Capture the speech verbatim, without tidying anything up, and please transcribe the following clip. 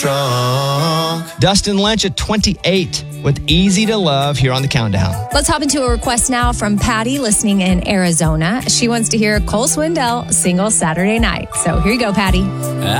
Drunk. Dustin Lynch at twenty-eight with Easy to Love here on the Countdown. Let's hop into a request now from Patty listening in Arizona. She wants to hear Cole Swindell single Saturday Night. So here you go, Patty.